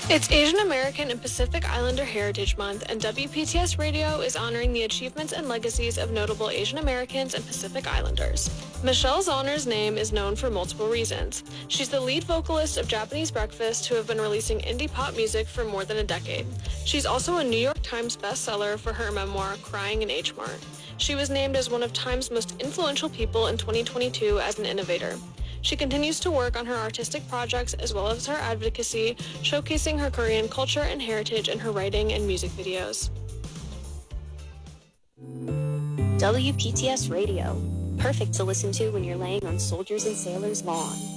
It's Asian American and Pacific Islander Heritage Month, and WPTS Radio is honoring the achievements and legacies of notable Asian Americans and Pacific Islanders. Michelle Zauner's name is known for multiple reasons. She's the lead vocalist of Japanese Breakfast, who have been releasing indie pop music for more than a decade. She's also a New York Times bestseller for her memoir, Crying in H Mart. She was named as one of Time's most influential people in 2022 as an innovator. She continues to work on her artistic projects as well as her advocacy, showcasing her Korean culture and heritage in her writing and music videos. WPTS Radio, perfect to listen to when you're laying on Soldiers and Sailors' lawn.